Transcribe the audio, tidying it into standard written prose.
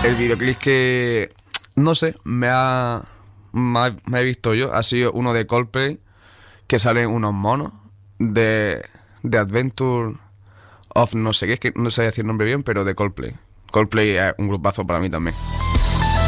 El videoclip que, no sé, me he visto yo, ha sido uno de Coldplay, que salen unos monos de Adventure of no sé qué, es que no sé decir el nombre bien, pero de Coldplay. Coldplay es un grupazo para mí también.